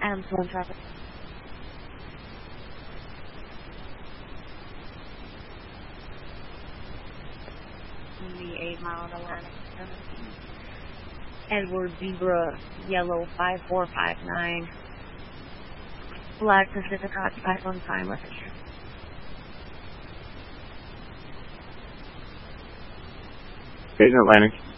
Adams 1 traffic. The 8 mile an hour. Edward Zebra, yellow 5459. Black Pacific occupied on time with it. Peyton Atlantic.